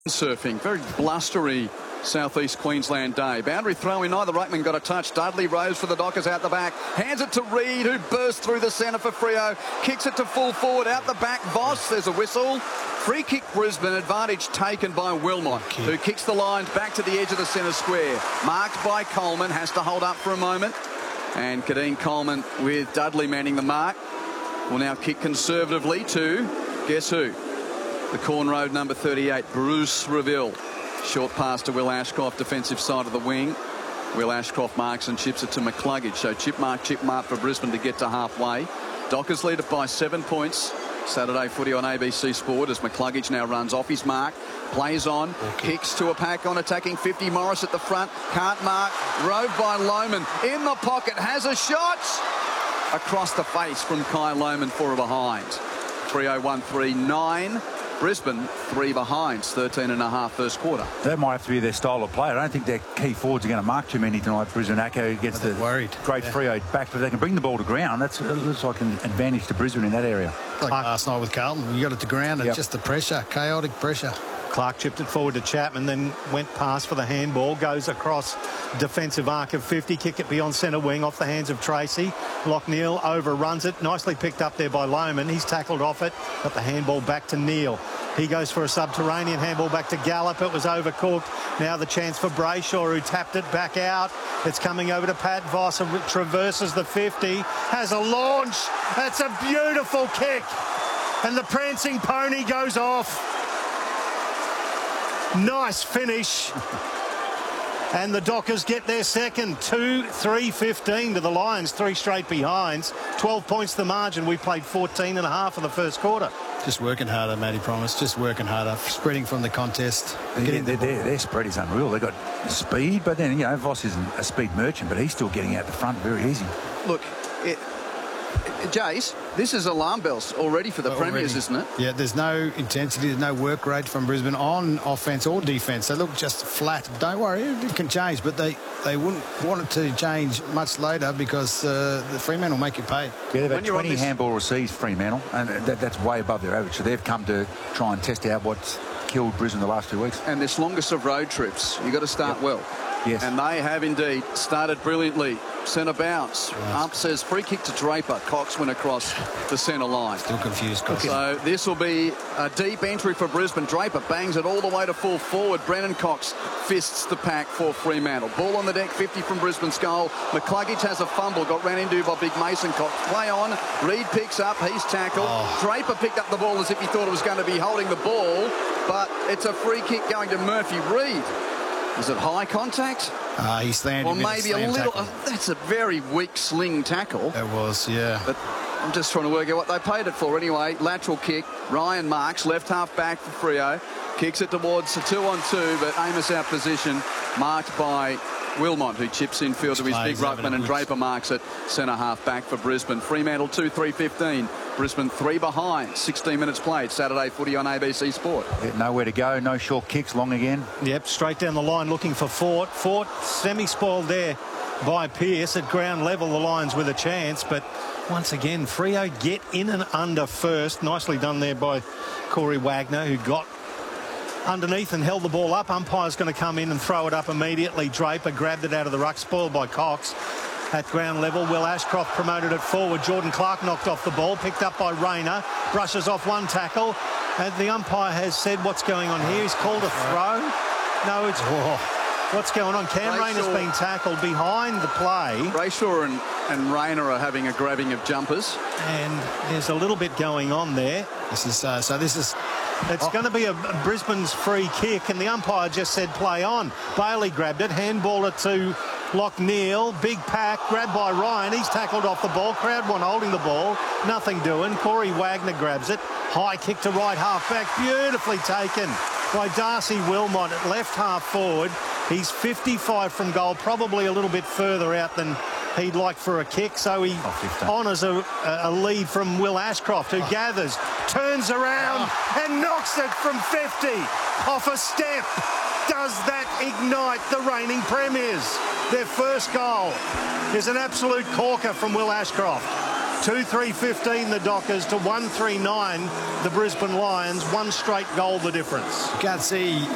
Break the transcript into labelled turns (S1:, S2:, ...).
S1: Surfing, very blustery southeast Queensland day. Boundary throw in, neither ruckman got a touch. Dudley Rose for the Dockers out the back, hands it to Reid, who bursts through the centre for Freo, kicks it to full forward out the back. Voss, there's a whistle. Free kick Brisbane, advantage taken by Wilmot, who kicks the lines back to the edge of the centre square. Marked by Coleman, has to hold up for a moment, and Kadeen Coleman with Dudley manning the mark will now kick conservatively to guess who? The Corn Road number 38, Bruce Reville. Short pass to Will Ashcroft, defensive side of the wing. Will Ashcroft marks and chips it to McCluggage. So chip mark for Brisbane to get to halfway. Dockers lead it by 7 points. Saturday footy on ABC Sport as McCluggage now runs off his mark. Plays on, kicks to a pack on attacking 50. Morris at the front, can't mark. Rove by Lohman, in the pocket, has a shot! Across the face from Kai Lohman, 4 behind. 3:01.39. Brisbane 3 behind, 13.5 first quarter.
S2: That might have to be their style of play. I don't think their key forwards are going to mark too many tonight. Brisbane Acco gets the great Freo back, but they can bring the ball to ground. That looks like an advantage to Brisbane in that area.
S3: Like last night with Carlton, you got it to ground and just the pressure, chaotic pressure.
S4: Clark chipped it forward to Chapman, then went past for the handball, goes across defensive arc of 50, kick it beyond centre wing off the hands of Tracy. Lockneil overruns it, nicely picked up there by Lohman. He's tackled off it, got the handball back to Neal. He goes for a subterranean handball back to Gallup. It was overcooked. Now the chance for Brayshaw, who tapped it back out. It's coming over to Pat Voss, traverses the 50, has a launch. That's a beautiful kick. And the prancing pony goes off. Nice finish. And the Dockers get their second. 2-3-15 to the Lions, 3 straight behinds. 12 points the margin. We played 14.5 in the first quarter.
S3: Just working harder, Matty Promise. Just working harder. Spreading from the contest.
S2: Their spread is unreal. They've got speed, but then, Voss isn't a speed merchant, but he's still getting out the front very easy.
S1: Look, Jace, this is alarm bells already for the Premiers, isn't it?
S3: Yeah, there's no intensity, there's no work rate from Brisbane on offence or defence. They look just flat. Don't worry, it can change, but they wouldn't want it to change much later because the Fremantle will make you pay.
S2: Yeah, they've had 20 handball receives, Fremantle, and that's way above their average. So they've come to try and test out what's killed Brisbane the last 2 weeks.
S1: And this longest of road trips, you've got to start well.
S2: Yes.
S1: And they have indeed started brilliantly. Centre bounce. Up says free kick to Draper. Cox went across the centre line.
S3: Still confused, Cox.
S1: So this will be a deep entry for Brisbane. Draper bangs it all the way to full forward. Brennan Cox fists the pack for Fremantle. Ball on the deck, 50 from Brisbane's goal. McCluggage has a fumble. Got ran into by Big Mason Cox. Play on. Reid picks up. He's tackled. Draper picked up the ball as if he thought it was going to be holding the ball. But it's a free kick going to Murphy. Reid. Is it high contact?
S3: He slammed him.
S1: Or maybe a little. That's a very weak sling tackle.
S3: It was, yeah.
S1: But I'm just trying to work out what they paid it for. Anyway, lateral kick. Ryan marks, left half back for Freo. Kicks it towards a 2-on-2, but Amos out position. Marked by Wilmot, who chips in field to his big ruckman, and Draper marks it centre half back for Brisbane. Fremantle 2-3-15. Brisbane 3 behind. 16 minutes played. Saturday footy on ABC Sport.
S2: Nowhere to go. No short kicks. Long again.
S4: Yep, straight down the line looking for Fort. Fort semi-spoiled there by Pearce. At ground level, the Lions with a chance. But once again, Freo get in and under first. Nicely done there by Corey Wagner, who got underneath and held the ball up. Umpire's going to come in and throw it up immediately. Draper grabbed it out of the ruck, spoiled by Cox. At ground level, Will Ashcroft promoted it forward. Jordan Clark knocked off the ball, picked up by Rayner, brushes off one tackle. And the umpire has said what's going on here. He's called a throw. No, it's... What's going on? Cam Rayner's been tackled behind the play.
S1: Brayshaw and Rayner are having a grabbing of jumpers.
S4: And there's a little bit going on there.
S3: This is
S4: It's going to be a Brisbane's free kick, and the umpire just said play on. Bailey grabbed it, handballed it to Lockneil. Big pack, grabbed by Ryan. He's tackled off the ball. Crowd one holding the ball. Nothing doing. Corey Wagner grabs it. High kick to right half back. Beautifully taken by Darcy Wilmot at left half forward. He's 55 from goal, probably a little bit further out than he'd like for a kick, so he honours a lead from Will Ashcroft, who gathers, turns around and knocks it from 50 off a step. Does that ignite the reigning Premiers? Their first goal is an absolute corker from Will Ashcroft. 2-3-15 the Dockers to 1-3-9 the Brisbane Lions. One straight goal the difference.
S3: You can't see